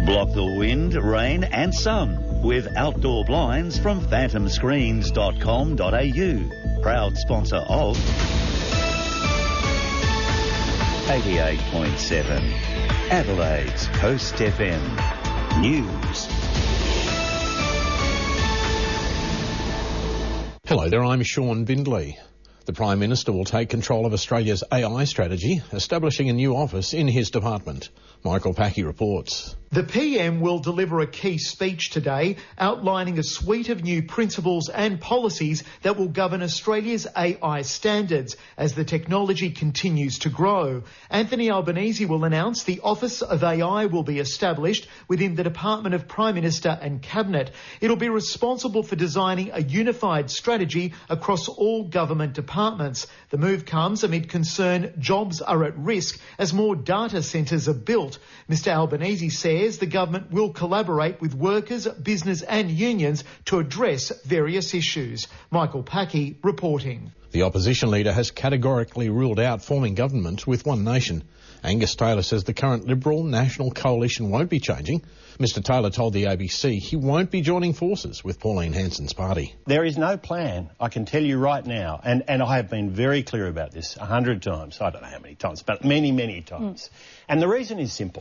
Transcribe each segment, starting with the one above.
Block the wind, rain and sun with outdoor blinds from phantomscreens.com.au. Proud sponsor of 88.7 Adelaide's Coast FM News. Hello there, I'm Sean Bindley. The Prime Minister will take control of Australia's AI strategy, establishing a new office in his department. Michael Packey reports. The PM will deliver a key speech today outlining a suite of new principles and policies that will govern Australia's AI standards as the technology continues to grow. Anthony Albanese will announce the Office of AI will be established within the Department of Prime Minister and Cabinet. It'll be responsible for designing a unified strategy across all government departments. The move comes amid concern jobs are at risk as more data centres are built. Mr Albanese says the government will collaborate with workers, business and unions to address various issues. Michael Packey reporting. The opposition leader has categorically ruled out forming government with One Nation. Angus Taylor says the current Liberal National Coalition won't be changing. Mr Taylor told the ABC he won't be joining forces with Pauline Hanson's party. There is no plan, I can tell you right now, and I have been very clear about this 100 times, I don't know how many times, but many, many times. And the reason is simple,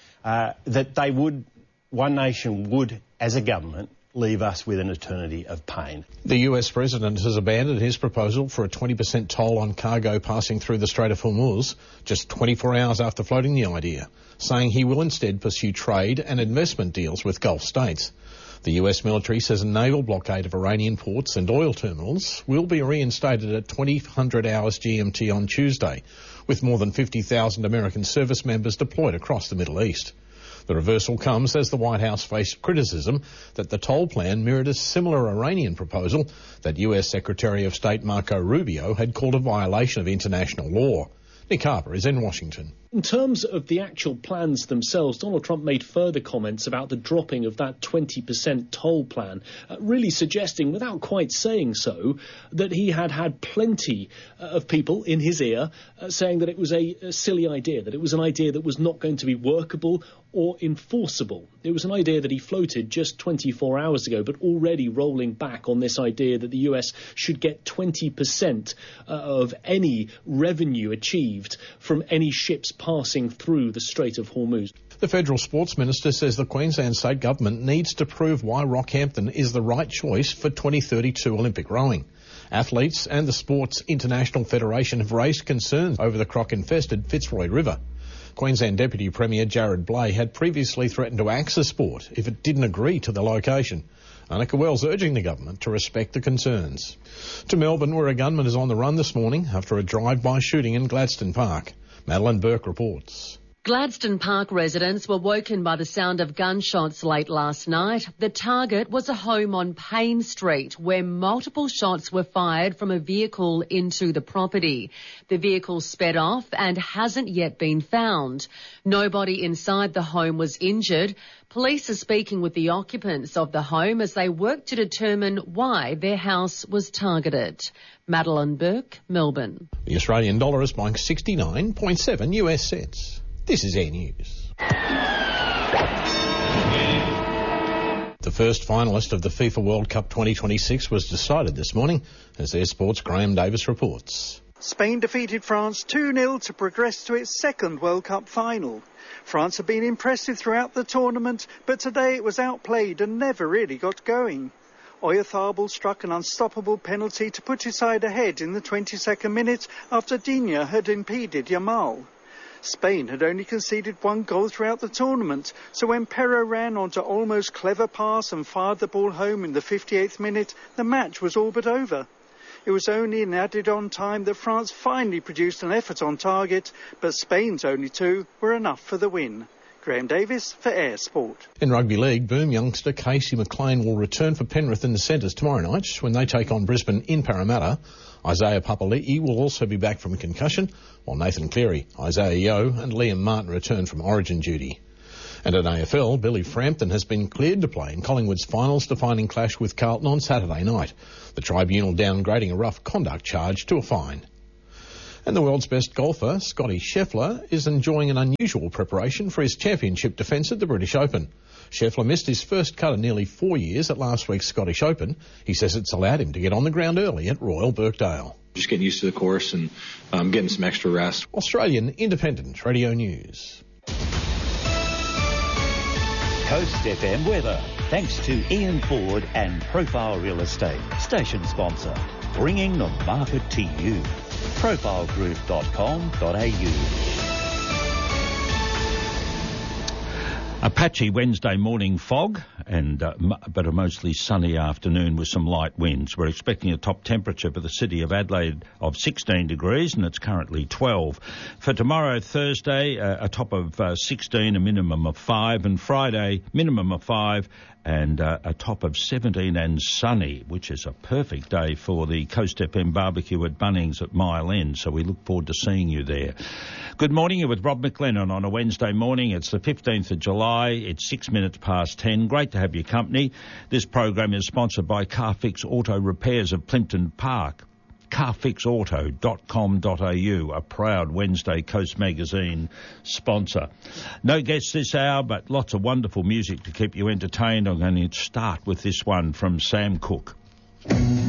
that One Nation would, as a government, leave us with an eternity of pain. The US President has abandoned his proposal for a 20% toll on cargo passing through the Strait of Hormuz just 24 hours after floating the idea, saying he will instead pursue trade and investment deals with Gulf states. The US military says a naval blockade of Iranian ports and oil terminals will be reinstated at 2000 hours GMT on Tuesday, with more than 50,000 American service members deployed across the Middle East. The reversal comes as the White House faced criticism that the toll plan mirrored a similar Iranian proposal that US Secretary of State Marco Rubio had called a violation of international law. Nick Harper is in Washington. In terms of the actual plans themselves, Donald Trump made further comments about the dropping of that 20% toll plan, really suggesting, without quite saying so, that he had plenty of people in his ear saying that it was a silly idea, that it was an idea that was not going to be workable or enforceable. It was an idea that he floated just 24 hours ago, but already rolling back on this idea that the US should get 20% of any revenue achieved from any ships passing through the Strait of Hormuz. The Federal Sports Minister says the Queensland State Government needs to prove why Rockhampton is the right choice for 2032 Olympic rowing. Athletes and the Sports International Federation have raised concerns over the croc-infested Fitzroy River. Queensland Deputy Premier Jared Blay had previously threatened to axe the sport if it didn't agree to the location. Annika Wells urging the government to respect the concerns. To Melbourne, where a gunman is on the run this morning after a drive-by shooting in Gladstone Park. Madeline Burke reports. Gladstone Park residents were woken by the sound of gunshots late last night. The target was a home on Payne Street where multiple shots were fired from a vehicle into the property. The vehicle sped off and hasn't yet been found. Nobody inside the home was injured. Police are speaking with the occupants of the home as they work to determine why their house was targeted. Madeline Burke, Melbourne. The Australian dollar is buying 69.7 US cents. This is Air News. The first finalist of the FIFA World Cup 2026 was decided this morning, as Air Sports' Graham Davis reports. Spain defeated France 2-0 to progress to its second World Cup final. France have been impressive throughout the tournament, but today it was outplayed and never really got going. Oyarzabal struck an unstoppable penalty to put his side ahead in the 22nd minute after Digne had impeded Yamal. Spain had only conceded one goal throughout the tournament, so when Perro ran onto Olmo's clever pass and fired the ball home in the 58th minute, the match was all but over. It was only in added-on time that France finally produced an effort on target, but Spain's only two were enough for the win. Graham Davis for Air Sport. In rugby league, boom youngster Casey McLean will return for Penrith in the centres tomorrow night when they take on Brisbane in Parramatta. Isaiah Papali'i will also be back from concussion, while Nathan Cleary, Isaiah Yeo and Liam Martin return from origin duty. And in AFL, Billy Frampton has been cleared to play in Collingwood's finals-defining clash with Carlton on Saturday night, the tribunal downgrading a rough conduct charge to a fine. And the world's best golfer, Scotty Scheffler, is enjoying an unusual preparation for his championship defence at the British Open. Scheffler missed his first cut in nearly 4 years at last week's Scottish Open. He says it's allowed him to get on the ground early at Royal Birkdale. Just getting used to the course and getting some extra rest. Australian Independent Radio News. Coast FM weather, thanks to Ian Ford and Profile Real Estate, station sponsor, bringing the market to you. profilegroup.com.au. A patchy Wednesday morning fog, but a mostly sunny afternoon with some light winds. We're expecting a top temperature for the city of Adelaide of 16 degrees, and it's currently 12. For tomorrow, Thursday, a top of 16, a minimum of 5, and Friday, minimum of 5, and a top of 17 and sunny, which is a perfect day for the Coast FM barbecue at Bunnings at Mile End, so we look forward to seeing you there. Good morning, you're with Rob McLennan on a Wednesday morning. It's the 15th of July, it's 6 minutes past 10. Great to have your company. This program is sponsored by Carfix Auto Repairs of Plimpton Park. carfixauto.com.au, a proud Wednesday Coast Magazine sponsor. No guests this hour, but lots of wonderful music to keep you entertained. I'm going to start with this one from Sam Cooke.